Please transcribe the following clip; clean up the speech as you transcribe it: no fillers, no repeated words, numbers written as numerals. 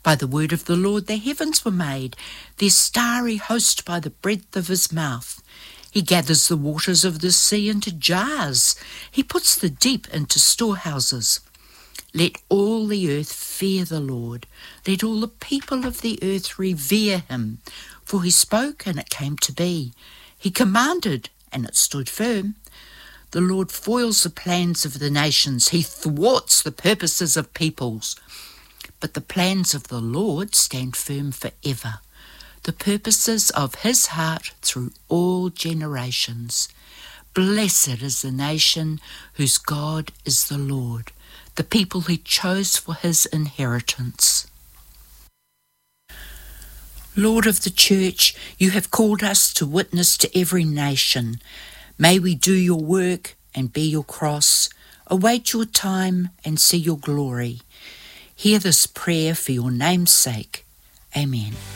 By the word of the Lord the heavens were made, their starry host by the breath of his mouth. He gathers the waters of the sea into jars. He puts the deep into storehouses. Let all the earth fear the Lord. Let all the people of the earth revere him. For he spoke, and it came to be. He commanded, and it stood firm. The Lord foils the plans of the nations. He thwarts the purposes of peoples. But the plans of the Lord stand firm forever, the purposes of his heart through all generations. Blessed is the nation whose God is the Lord, the people he chose for his inheritance. Lord of the Church, you have called us to witness to every nation. May we do your work and bear your cross, await your time and see your glory. Hear this prayer for your name's sake. Amen.